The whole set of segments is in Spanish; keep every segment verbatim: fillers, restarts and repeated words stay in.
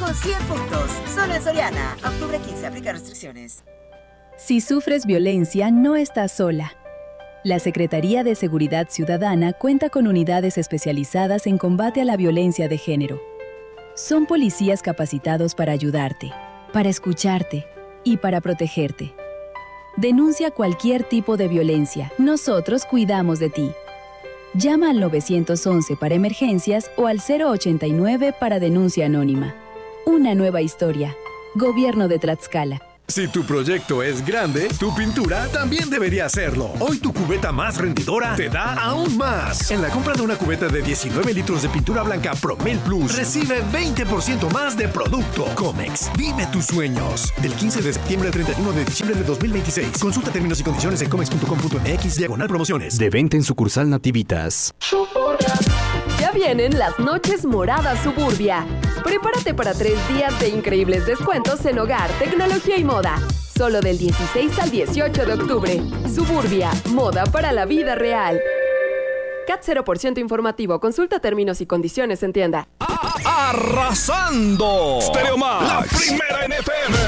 cien puntos. Solo en Soriana. Octubre quince. Aplica restricciones. Si sufres violencia, no estás sola. La Secretaría de Seguridad Ciudadana cuenta con unidades especializadas en combate a la violencia de género. Son policías capacitados para ayudarte, para escucharte y para protegerte. Denuncia cualquier tipo de violencia. Nosotros cuidamos de ti. Llama al nueve once para emergencias o al cero ochenta y nueve para denuncia anónima. Una nueva historia. Gobierno de Tlaxcala. Si tu proyecto es grande, tu pintura también debería hacerlo. Hoy tu cubeta más rendidora te da aún más. En la compra de una cubeta de diecinueve litros de pintura blanca Promel Plus, recibe veinte por ciento más de producto. Comex, vive tus sueños. Del quince de septiembre al treinta y uno de diciembre de dos mil veintiséis. Consulta términos y condiciones en comex punto com punto m x diagonal promociones. De venta en sucursal Nativitas. Ya vienen las noches moradas Suburbia. Prepárate para tres días de increíbles descuentos en hogar, tecnología y moda. Solo del dieciséis al dieciocho de octubre. Suburbia, moda para la vida real. C A T cero por ciento informativo. Consulta términos y condiciones en tienda. ¡Arrasando! Stereo Max, la primera en F M.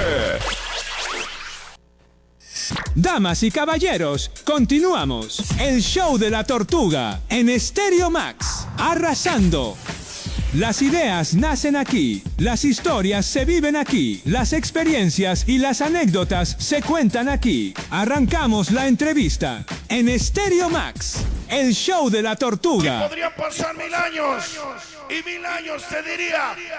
Damas y caballeros, continuamos. El show de la tortuga en Stereo Max. Arrasando. Las ideas nacen aquí, las historias se viven aquí, las experiencias y las anécdotas se cuentan aquí. Arrancamos la entrevista en Stereo Max, el show de la tortuga. Y podrían pasar mil años y mil años te diría